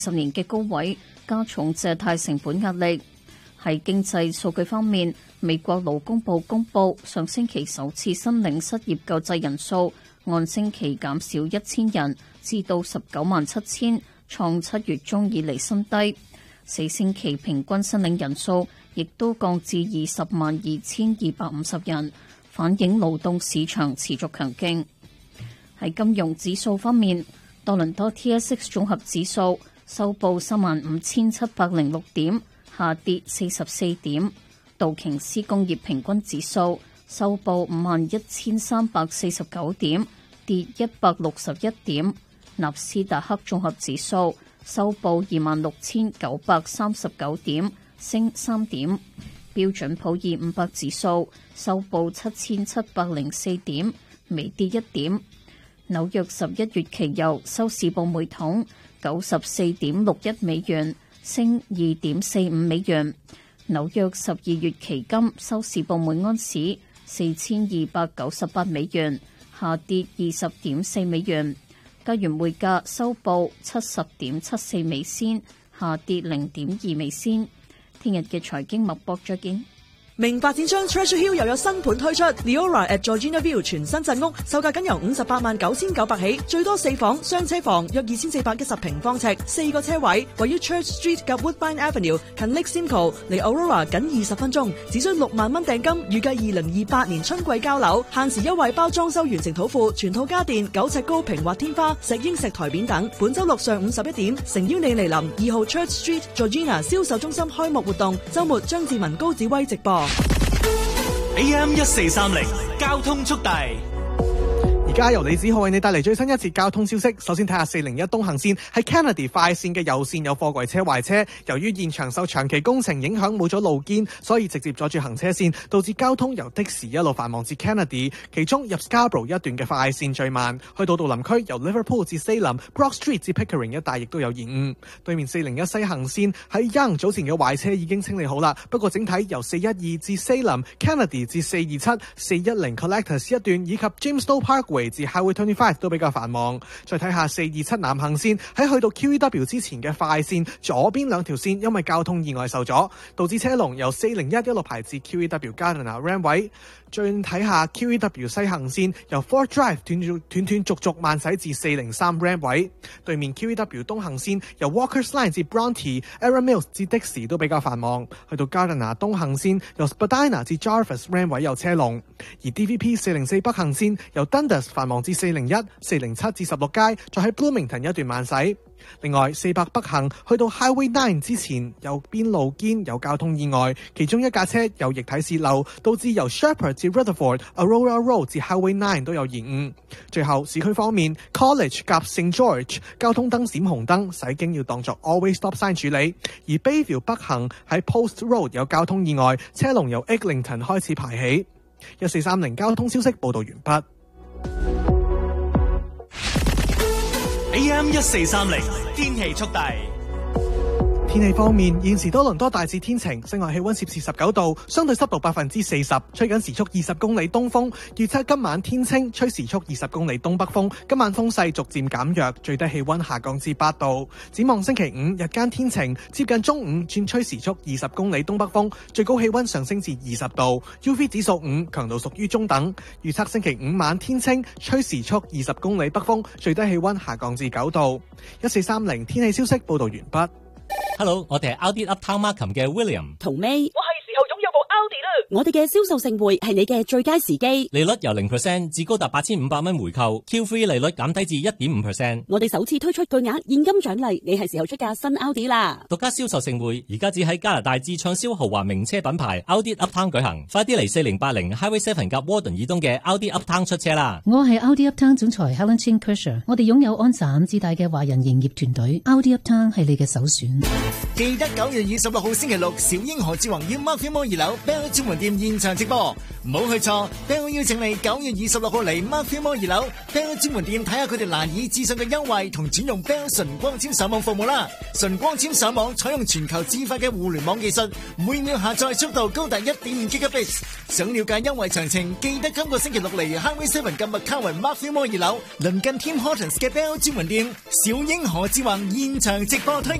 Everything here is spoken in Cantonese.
10年嘅高位，加重借貸成本壓力。喺經濟數據方面，美國勞工部公佈上星期首次申領失業救濟人數按星期減少1000人，至到197000，創7月中以嚟新低。4星期平均申領人數亦都降至202,250人，反映勞動市場持續強勁。喺金融指數方面，多倫多 TSX 綜合指數收報35,706點，下跌44點；道瓊斯工業平均指數收報51,349點，跌161點；納斯達克綜合指數收報26,939點，升3點；標準普爾500指數收報7,704點，微跌1點。紐約11月期油收市報每桶94.61美元，升2.45美元。紐約12月期金收市報每盎司4,298美元，下跌20.4美元。加元匯價收報70.74美仙，下跌0.2美仙。聽日嘅財經脈搏再見。 明發展商 Treasure Hill 又有新盤推出 Leora at Georgina View 全新鎮屋，售價僅由589900起，最多4房雙車房，約2410平方尺，4個車位，位於 Church Street 及 Woodbine Avenue， 近 Lake Simcoe， 離 Aurora 僅20分鐘，只需6萬蚊訂金，預計2028年春季交樓，限時優惠包裝修完成土庫，全套家電9尺高平滑天花，石英石台面等。本周六上午11點，誠邀你嚟臨2號 Church Street Georgina 銷售中心開幕活動，周末張志文高子威直播。 AM 1430交通速遞。 而家由李子浩為你帶嚟最新一節交通消息。首先睇下401東行線喺 Kennedy 快線嘅右線有貨櫃車壞車，由於現場受長期工程影響冇咗路肩，所以直接阻住行車線，導致交通由的士一路繁忙至 Kennedy， 其中入 Scarborough 一段嘅快線最慢，去到杜林區由 Liverpool 至 Salem、Brock Street 至 Pickering 一帶亦都有延誤。對面401西行線喺 Young 早前嘅壞車已經清理好啦，不過整體由412至 Salem、Kennedy 至427、410 Collectors 一段以及 Jamestown Parkway至 Highway 25都比較繁忙。再睇下427南行線喺去到 QEW 之前嘅快線左邊兩條線因為交通意外受阻，導致車龍由401一路排至 QEW Gardiner Ramp 位。再睇下 QEW 西行線由 Fort Drive 斷續續慢駛至403 Ramp 位。對面 QEW 東行線由 Walker's Line 至 Bronte、Era Mills 至的士都比較繁忙。去到 Gardiner 東行線由 Spadina 至 Jarvis Ramp 位有車龍。而 DVP 404北行線由 Dundas 繁忙至401、407至16街，再喺 Bloomington 一段慢駛。另外400北行去到 Highway 9之前右邊路肩有交通意外，其中一架車有液體洩漏，導致由 Shepherd 至 Rutherford、Aurora Road 至 Highway 9都有延誤。最後市區方面 College 夾 St. George 交通燈閃紅燈，駛經要當作 Always Stop Sign 處理。而 Bayview 北行喺 Post Road 有交通意外，車龍由 Eglinton 開始排起。1430交通消息報道完畢。 AM 1430天氣速遞。 天氣方面，現時多倫多大致天晴，室外氣溫攝氏19度，相對濕度40%，吹緊時速20公里東風。預測今晚天清，吹時速20公里東北風。今晚風勢逐漸減弱，最低氣溫下降至8度。展望星期5日間天晴，接近中午轉吹時速20公里東北風，最高氣溫上升至20度。UV 指數5，強度屬於中等。預測星期5晚天清，吹時速20公里北風，最低氣溫下降至9度。1430天氣消息報道完畢。 Hello， 我哋係 Audi Uptown Markham 嘅 William 同 May， 我係時候擁有部 Audi 啦！我哋嘅銷售盛會係你嘅最佳時機， 利率由 0% 至高達8500蚊回購 ，Q3 利率減低至 1.5%。 我哋首次推出巨額現金獎勵，你係時候出架新 Audi 啦！ 獨家銷售盛會而家只喺加拿大至暢銷豪華名車品牌 Audi Uptown 舉行，快啲嚟4080 Highway 7及 Warden 以東嘅 Audi Uptown 出車啦！ 我係 Audi Uptown 總裁 Helen Chin Kersher， 我哋擁有安省至大嘅華人營業團隊 ，Audi Uptown 係你嘅首選。 記得9月26號星期六，小英何志宏要 Mark More 2樓 Bell 招門店現場直播，唔好去錯。Bell 邀請你9月26號嚟 Markham Mall 2樓 Bell 專門店睇下佢哋難以置信嘅優惠同轉用 Bell 純光纖上網服務啦。純光纖上網採用全球最快嘅互聯網技術，每秒下載速度高達 1.5 Gigabits。想了解優惠詳情，記得今個星期六嚟 Highway 7嘅麥卡雲 Markham Mall 2樓，鄰近 Tim Hortons 嘅 Bell 專門店，小英何志宏現場直播推。